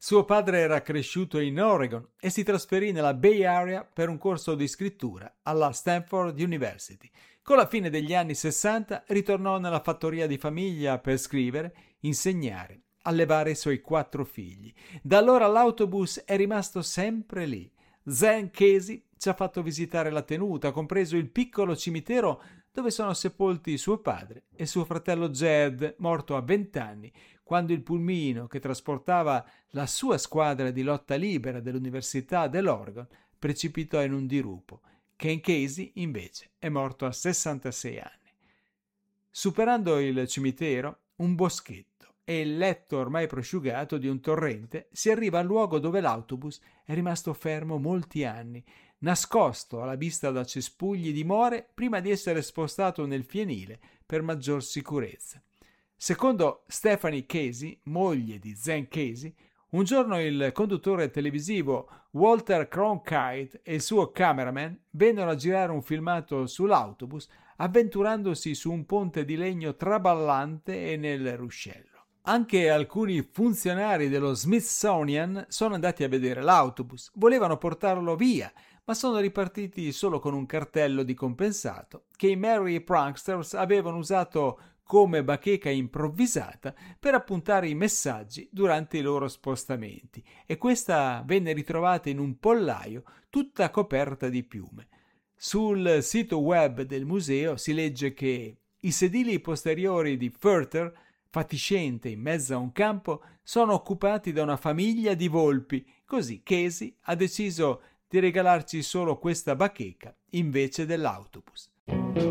Suo padre era cresciuto in Oregon e si trasferì nella Bay Area per un corso di scrittura alla Stanford University. Con la fine degli anni 60 ritornò nella fattoria di famiglia per scrivere, insegnare, allevare i suoi 4 figli. Da allora l'autobus è rimasto sempre lì. Zen Casey ci ha fatto visitare la tenuta, compreso il piccolo cimitero dove sono sepolti suo padre e suo fratello Jed, morto a 20 anni, quando il pulmino che trasportava la sua squadra di lotta libera dell'Università dell'Oregon precipitò in un dirupo. Ken Casey, invece, è morto a 66 anni. Superando il cimitero, un boschetto e il letto ormai prosciugato di un torrente, si arriva al luogo dove l'autobus è rimasto fermo molti anni, nascosto alla vista da cespugli di more prima di essere spostato nel fienile per maggior sicurezza. Secondo Stephanie Casey, moglie di Zen Casey, un giorno il conduttore televisivo Walter Cronkite e il suo cameraman vennero a girare un filmato sull'autobus avventurandosi su un ponte di legno traballante e nel ruscello. Anche alcuni funzionari dello Smithsonian sono andati a vedere l'autobus, volevano portarlo via, ma sono ripartiti solo con un cartello di compensato che i Merry Pranksters avevano usato come bacheca improvvisata per appuntare i messaggi durante i loro spostamenti, e questa venne ritrovata in un pollaio tutta coperta di piume. Sul sito web del museo si legge che i sedili posteriori di Furter, fatiscente in mezzo a un campo, sono occupati da una famiglia di volpi, così Casey ha deciso di regalarci solo questa bacheca invece dell'autobus.